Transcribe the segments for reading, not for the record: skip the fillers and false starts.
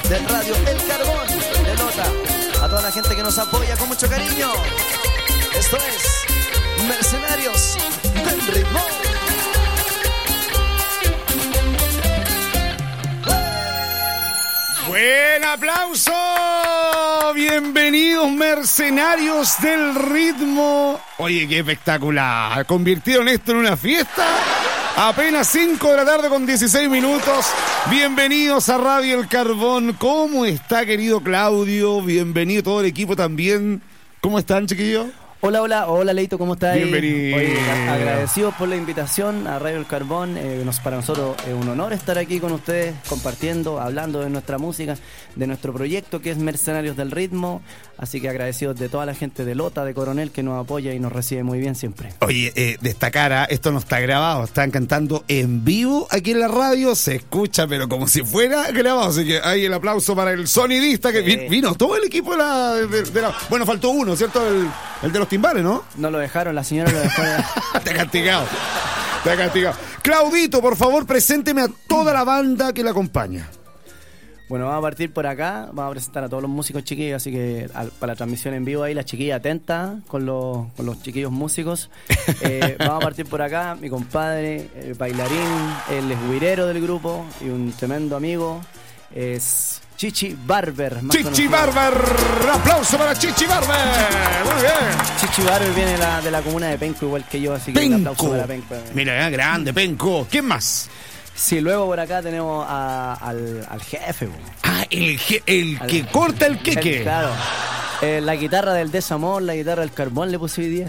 de Radio El Carbón de Lota. A toda la gente que nos apoya con mucho cariño. Esto es Mercenarios del Ritmo. ¡Buen aplauso! Bienvenidos, Mercenarios del Ritmo. Oye, qué espectacular. Convirtieron esto en una fiesta. Apenas 5 de la tarde con 16 minutos. Bienvenidos a Radio El Carbón. ¿Cómo está, querido Claudio? Bienvenido todo el equipo también. ¿Cómo están, chiquillos? Hola Leito, ¿cómo estás? Bienvenido. Oye, agradecidos por la invitación a Radio El Carbón. Para nosotros es un honor estar aquí con ustedes, compartiendo, hablando de nuestra música, de nuestro proyecto que es Mercenarios del Ritmo. Así que agradecidos de toda la gente de Lota, de Coronel, que nos apoya y nos recibe muy bien siempre. Oye, destacar, esto no está grabado, están cantando en vivo aquí en la radio, se escucha pero como si fuera grabado, así que ahí el aplauso para el sonidista que vino todo el equipo de la... Bueno, faltó uno, ¿cierto? El de los timbales, ¿no? No lo dejaron, la señora lo dejó. Te ha castigado. Claudito, por favor, presénteme a toda la banda que la acompaña. Bueno, vamos a partir por acá, vamos a presentar a todos los músicos chiquillos, así que para la transmisión en vivo ahí, la chiquilla atenta con los chiquillos músicos. Vamos a partir por acá, mi compadre, el bailarín, el esguirero del grupo y un tremendo amigo, es Chichi Barber. Chichi Barber, aplauso para Chichi Barber. Muy bien. Chichi Barber viene de la comuna de Penco, igual que yo, así que Penco. un aplauso para Penco. Mira, grande, Penco. ¿Quién más? Sí, luego por acá tenemos al jefe. Ah, el que corta el queque. Claro. La guitarra del desamor, la guitarra del carbón le puse hoy día.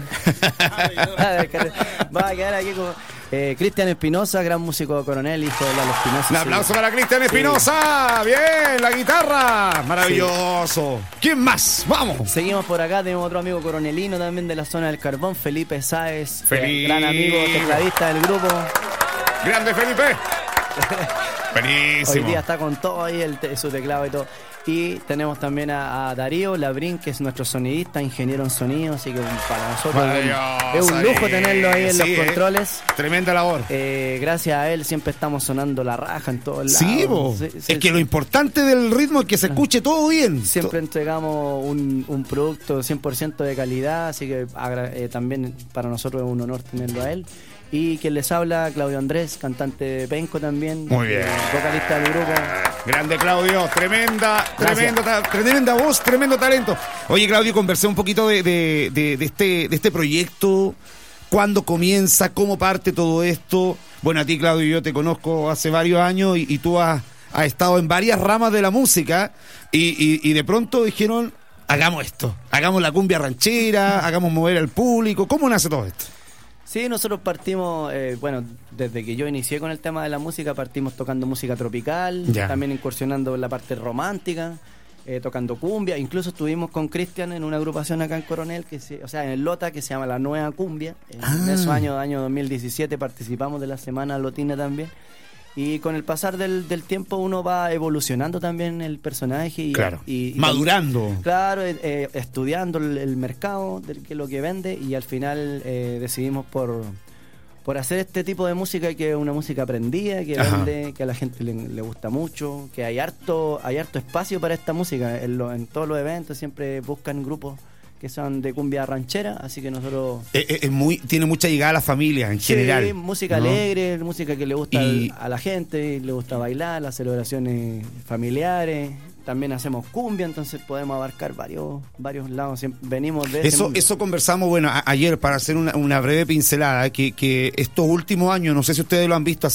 Va a quedar aquí como... Cristian Espinosa, gran músico de Coronel, hijo de Lalo Espinosa. Un aplauso para Cristian Espinosa. Sí. Bien, la guitarra. Maravilloso. Sí. ¿Quién más? Vamos. Seguimos por acá, tenemos otro amigo coronelino también de la zona del carbón, Felipe Sáez. Felipe. Gran amigo, tecladista del grupo. Grande Felipe. Buenísimo. Hoy día está con todo ahí, su teclado y todo. Y tenemos también a Darío Labrín, que es nuestro sonidista, ingeniero en sonido, así que para nosotros es un lujo tenerlo ahí en los controles. Tremenda labor. Gracias a él siempre estamos sonando la raja en todos lados. Sí, es que lo importante del ritmo es que se escuche todo bien. Siempre entregamos un producto 100% de calidad, así que también para nosotros es un honor tenerlo a él. Y quien les habla, Claudio Andrés, cantante de Penco también. Muy bien. Vocalista del grupo. Grande Claudio, tremenda voz, tremendo talento. Oye, Claudio, conversé un poquito de este proyecto. ¿Cuándo comienza? ¿Cómo parte todo esto? Bueno, a ti, Claudio, yo te conozco hace varios años y tú has estado en varias ramas de la música y de pronto dijeron, hagamos esto, hagamos la cumbia ranchera, hagamos mover al público. ¿Cómo nace todo esto? Sí, nosotros partimos, desde que yo inicié con el tema de la música, partimos tocando música tropical, también incursionando en la parte romántica, tocando cumbia. Incluso estuvimos con Cristian en una agrupación acá en Coronel, en el Lota, que se llama La Nueva Cumbia. En esos año 2017 participamos de la Semana Lotina también. Y con el pasar del tiempo uno va evolucionando también el personaje y madurando. Claro, estudiando el mercado, qué es lo que vende, y al final decidimos por hacer este tipo de música, que es una música aprendida, que vende, que a la gente le gusta mucho, que hay harto espacio para esta música. En todos los eventos siempre buscan grupos que son de cumbia ranchera, así que nosotros... tiene mucha llegada a la familia en general. Sí, música alegre, música que le gusta a la gente, le gusta bailar, las celebraciones familiares. También hacemos cumbia, entonces podemos abarcar varios lados. Venimos de eso conversamos, ayer, para hacer una breve pincelada, que estos últimos años, no sé si ustedes lo han visto,